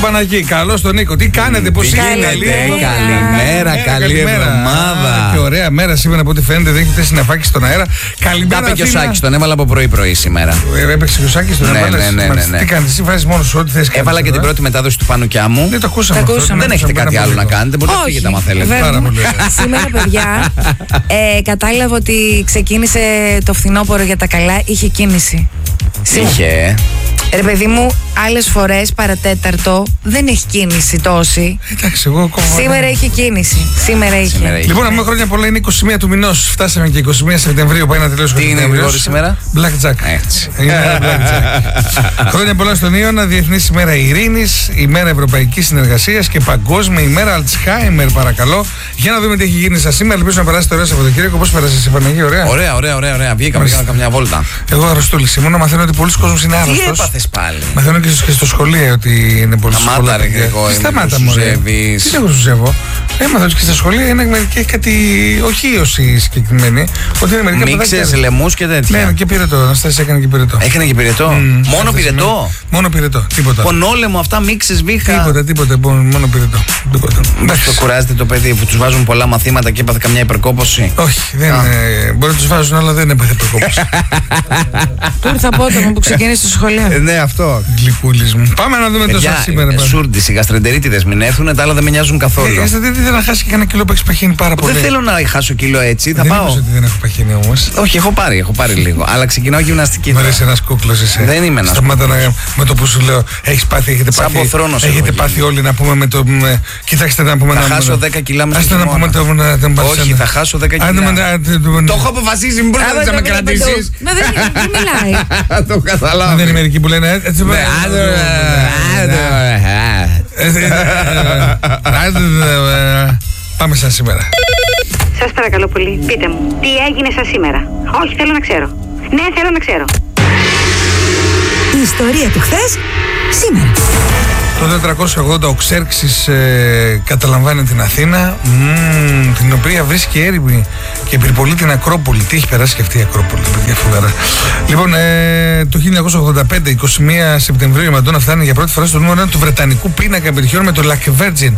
Παναγί, καλώς τον Νίκο. Τι κάνετε, πώς είστε? Καλημέρα, καλή εβδομάδα. Και ωραία μέρα σήμερα από ό,τι φαίνεται. Δεν έχετε συννεφάκι στον αέρα. Καλημέρα. Τα είπε και ο Σάκης, τον έβαλα από πρωί-πρωί σήμερα. Έπαιξε και ο Σάκης, τον έβαλε. Ναι. Τι κάνεις, εσύ βάζεις μόνο σου ό,τι θες. Έβαλα και την πρώτη μετάδοση του Πανουκιά μου. Δεν το ακούσαμε. Δεν έχετε κάτι άλλο να κάνετε. Μπορείτε να φύγετε άμα θέλετε. Σήμερα, παιδιά, κατάλαβα ότι ξεκίνησε το φθινόπωρο για τα καλά. Είχε κίνηση. Είχε. Ρε παιδί μου, άλλες φορές παρατέταρτο δεν έχει κίνηση τόση. Εντάξει, εγώ ακόμα. Σήμερα είχε κίνηση. Σήμερα είχε. Λοιπόν, αμέσως χρόνια πολλά, είναι 21 του μηνός. Φτάσαμε και 21 Σεπτεμβρίου. Πάει να τελειώσει ο Τι είναι η σήμερα? Blackjack. Έτσι. Είναι Blackjack. Χρόνια πολλά στον Ιώνα, Διεθνής ημέρα ειρήνης, ημέρα ευρωπαϊκής συνεργασίας και παγκόσμια ημέρα Αλτσχάιμερ, παρακαλώ. Για να δούμε τι έχει γίνει σας σήμερα. Ελπίζω να περάσετε ωραία Σαββατοκύριακο. Πώς πέρασες, Παναγία? Ωραία. Βγήκαμε και καμιά βόλτα. Εγώ αρρωστούλης ήμουν. Μαθαίνω ότι πολλοί κόσμος είναι άρρωστος. Τι έπαθες πάλι? Μαθαίνω και στο σχολείο ότι είναι πολύ σταμάτα ρε Γρηγόρη. Σταμάτα μου. Τι δεν ζουζεύω. Έμαθα ότι και στα σχολεία είναι μερικές κάτι, όχι ίωση συγκεκριμένη. Ότι είναι μερικά μίξες, λαιμούς και τέτοια. Ναι, και πυρετό. Αναστάση έκανε και πυρετό. Έκανε και πυρετό. Μόνο πυρετό. Μόνο πυρετό. Τίποτα. Πονόλεμο, αυτά μίξες, βήχα. Τίποτα. Μόνο πυρετό. Το κουράζεται το παιδί που τους βάζουν πολλά μαθήματα και έπαθε καμιά υπερκόπωση? Όχι, δεν. Μπορεί να τους βάζουν, αλλά δεν έπαθε υπερκόπωση. Του ήρθα απότομα που ξεκίνησε το σχολείο. Ναι, αυτό. Γλυκούλης μου. Πάμε να δούμε το σας σήμερα. Σούρντις, οι γαστρεντερίτιδες μην έρθουν, τα άλλα δεν με νοιάζουν καθόλου. Δεν θέλω να χάσει και ένα κιλό που έχεις παχύνει πάρα πολύ. Δεν θέλω να χάσω κιλό έτσι, θα δεν πάω. Δεν ότι δεν έχω παχύνει όμως. Όχι, έχω πάρει λίγο. Αλλά ξεκινάω γυμναστική. Μ' αρέσει ένας κούκλος εσύ. Δεν είμαι ένας. Σταμάτα με το που σου λέω, έχεις πάθει, έχετε πάθει όλοι να πούμε με το. Κοιτάξτε να πούμε. Θα χάσω 10 κιλά μέσα στο χειμώνα. Όχι, θα χάσω 10 κιλά. Το έχω αποφασίσει, μην μπορείς να με κρατήσεις. Δεν μιλάει. Το καταλάβω. Δεν είναι μερικοί που λένε έτσι. Πάμε σαν σήμερα. Σας παρακαλώ πολύ, πείτε μου, τι έγινε σας σήμερα? Όχι, θέλω να ξέρω. Ναι, θέλω να ξέρω. Η ιστορία του χθες, σήμερα. Το 480 ο Ξέρξης καταλαμβάνει την Αθήνα, την οποία βρίσκει έρημη και πυρπολεί την Ακρόπολη. Τι έχει περάσει και αυτή η Ακρόπολη, παιδιά, φοβερά. Λοιπόν, το 1985, 21 Σεπτεμβρίου, η Μαντόνα φτάνει για πρώτη φορά στο νούμερο 1 του βρετανικού πίνακα επιτυχιών με το Like a Virgin.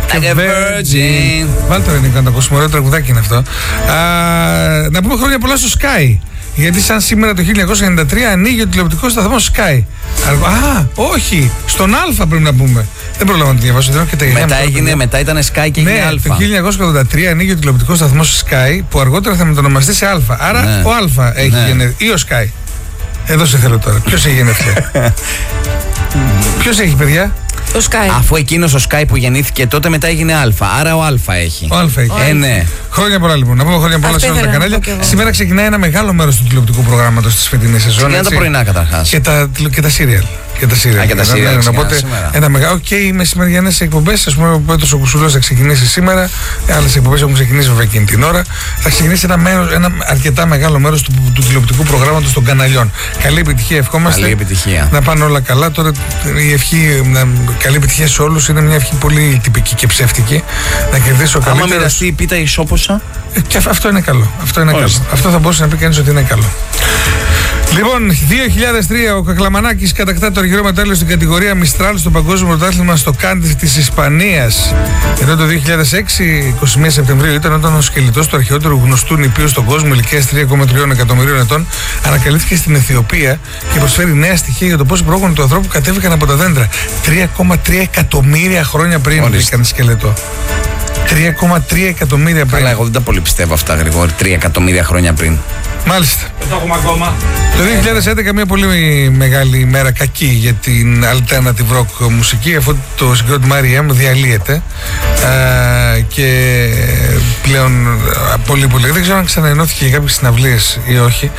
Βάλτε ρε Νίκο να το ακούσουμε, ωραίο τραγουδάκι είναι αυτό. Να πούμε χρόνια πολλά στο Sky. Γιατί σαν σήμερα το 1993 ανοίγει ο τηλεοπτικός σταθμός Sky. Όχι, στον Α πρέπει να πούμε. Δεν πρόλαβα να τη διαβάσω. Μετά ήταν Sky και έγινε Α. Το 1983 ανοίγει ο τηλεοπτικός σταθμός Sky που αργότερα θα μετονομαστεί σε Α. Άρα ο Α έχει γεννηθεί ή ο Sky. Εδώ σε θέλω τώρα. Ποιος έχει γεννηθεί? Ποιος έχει, παιδιά? Το Sky. Αφού εκείνος ο Sky που γεννήθηκε τότε μετά έγινε Α. Άρα ο Α έχει. Ο Α έχει. Ναι. Χρόνια πολλά λοιπόν. Να πούμε χρόνια πολλά σε όλα τα κανάλια. Σήμερα ξεκινάει ένα μεγάλο μέρος του τηλεοπτικού προγράμματος της φετινής σεζόν. Ξεκινάει τα πρωινά καταρχάς. Και τα σύριαλ. Οπότε ένα μεγάλο και οι μεσημεριανές εκπομπές. Ας πούμε, ο Πέτρος ο Κουσουλός θα ξεκινήσει σήμερα. Άλλες εκπομπές έχουν ξεκινήσει βέβαια εκείνη την ώρα. Θα ξεκινήσει ένα αρκετά μεγάλο μέρος του τηλεοπτικού προγράμματος των καναλιών. Καλή επιτυχία, ευχόμαστε. Καλή επιτυχία. Να πάνε όλα καλά. Τώρα η ευχή, καλή επιτυχία σε όλους, είναι μια ευχή πολύ τυπική και ψεύτικη. Να κερδίσει ο καλύτερος. Άμα μοιραστεί η πίτα ισόποσα. Και αυτό είναι καλό. Αυτό θα μπορούσε να πει κανείς ότι είναι καλό. Λοιπόν, 2003 ο Κακλαμανάκης κατακτά το αργυρό μετάλλιο στην κατηγορία Μιστράλ στο Παγκόσμιο Πρωτάθλημα στο Κάντιφ της Ισπανίας. Ενώ το 2006, 21 Σεπτεμβρίου, ήταν όταν ο σκελετός του αρχαιότερου γνωστού νηπίου στον κόσμο ηλικίας 3,3 εκατομμυρίων ετών ανακαλύφθηκε στην Αιθιοπία και προσφέρει νέα στοιχεία για το πόσο πρόγονοι του ανθρώπου κατέβηκαν από τα δέντρα. 3,3 εκατομμύρια χρόνια πριν βρήκαν σκελετό. 3,3 εκατομμύρια πριν. Αλλά εγώ δεν τα πολύ πιστεύω αυτά, Γρηγόρη. 3 εκατομμύρια χρόνια πριν. Μάλιστα. Δεν το έχουμε ακόμα. Το 2011 μια πολύ μεγάλη ημέρα, κακή για την alternative rock μουσική, αφού το συγκρότημα R.E.M. διαλύεται και πλέον πολύ δεν ξέρω αν ξαναενώθηκε για κάποιες συναυλίες ή όχι.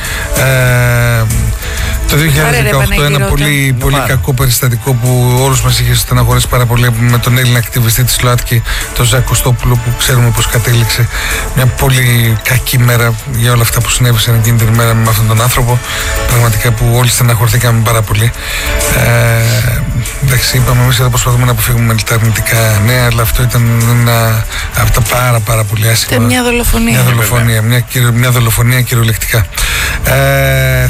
Το 2018 ένα πολύ κακό περιστατικό που όλους μας είχε στεναχωρήσει πάρα πολύ με τον Έλληνα ακτιβιστή της ΛΟΑΤΚΙ, τον Ζακ Κωστόπουλο, που ξέρουμε πως κατέληξε. Μια πολύ κακή μέρα για όλα αυτά που συνέβησαν εκείνη την ημέρα με αυτόν τον άνθρωπο. Πραγματικά που όλοι στεναχωρηθήκαμε πάρα πολύ. Εντάξει, είπαμε εμείς εδώ προσπαθούμε να αποφύγουμε τα αρνητικά νέα, αλλά αυτό ήταν ένα από τα πάρα πολύ άσχημα. Ήταν μια δολοφονία. Μια δολοφονία κυριολεκτικά.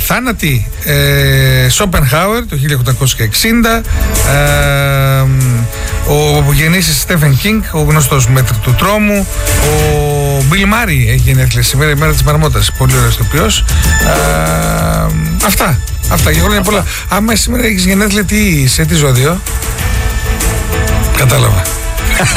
Θάνατοι. Σόπενχάουερ το 1860. όπου γεννήσει Στέφεν Κίνγκ, ο γνωστός μέτρη του τρόμου. Ο Μπιλ Μάρι έχει γενέθλια σήμερα, η μέρα της Μαρμότας. Πολύ ωραίος ηθοποιός. Αυτά και χρόνια πολλά. Άμα σήμερα έχεις γενέθλια, σε τι ζώδιο? Κατάλαβα.